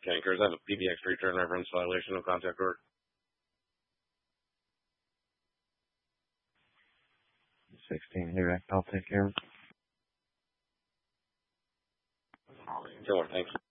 Cankers. I have a PBX return reference violation of contact order. 16 here. I'll take care of it. Sure, thanks.